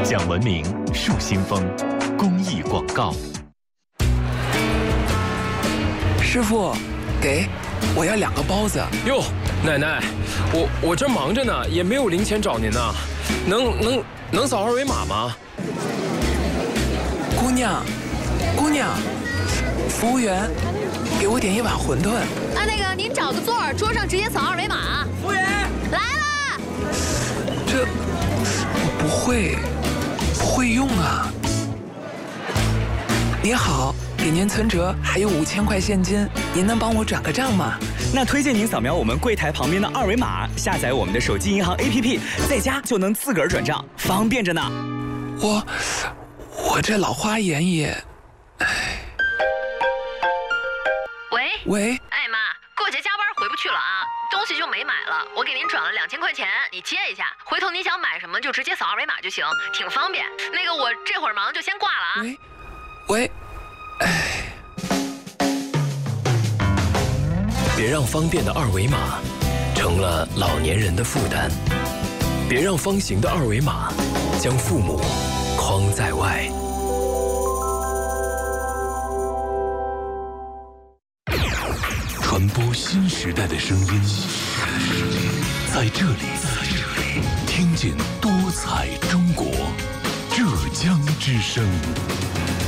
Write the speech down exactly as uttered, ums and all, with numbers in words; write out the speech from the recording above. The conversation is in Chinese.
讲文明树新风公益广告。 师傅，给，我要两个包子。 哟，奶奶，我我这忙着呢，也没有零钱找您呢，能能能扫二维码吗？ 姑娘，姑娘，服务员，给我点一碗馄饨。 啊，那个您找个座儿，桌上直接扫二维码。 服务员， 来了。 这我不会，不会用啊。您好，给您存折还有五千块现金，您能帮我转个账吗？ 那推荐您扫描我们柜台旁边的二维码，下载我们的手机银行 A P P， 在家就能自个儿转账，方便着呢。 我我这老花眼也，唉。 喂喂， 哎妈，过节加班回不去了啊，东西就没买了，我给您转了两千块钱，你接一下，回头您想买什么就直接扫二维码就行，挺方便。那个我这会儿忙就先挂了啊。 喂，喂，唉。 别让方便的二维码成了老年人的负担，别让方形的二维码将父母框在外。 传播新时代的声音，在这里听见多彩中国，浙江之声。